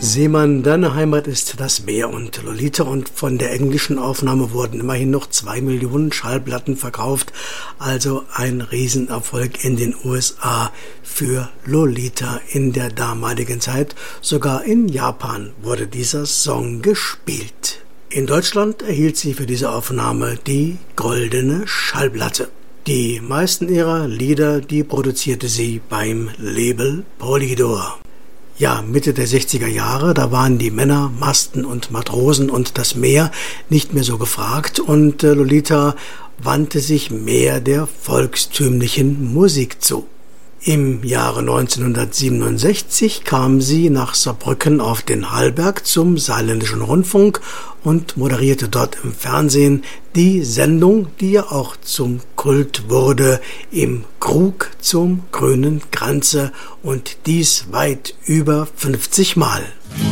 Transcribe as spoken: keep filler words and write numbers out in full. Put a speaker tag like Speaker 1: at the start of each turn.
Speaker 1: Seemann, deine Heimat ist das Meer und Lolita, und von der englischen Aufnahme wurden immerhin noch zwei Millionen Schallplatten verkauft, also ein Riesenerfolg in den U S A für Lolita in der damaligen Zeit. Sogar in Japan wurde dieser Song gespielt. In Deutschland erhielt sie für diese Aufnahme die Goldene Schallplatte. Die meisten ihrer Lieder, die produzierte sie beim Label Polydor. Ja, Mitte der sechziger Jahre, da waren die Männer, Masten und Matrosen und das Meer nicht mehr so gefragt, und äh, Lolita wandte sich mehr der volkstümlichen Musik zu. Im Jahre neunzehnhundertsiebenundsechzig kam sie nach Saarbrücken auf den Hallberg zum Saarländischen Rundfunk und moderierte dort im Fernsehen die Sendung, die ja auch zum Kult wurde, Im Krug zum grünen Kranze, und dies weit über fünfzig Mal.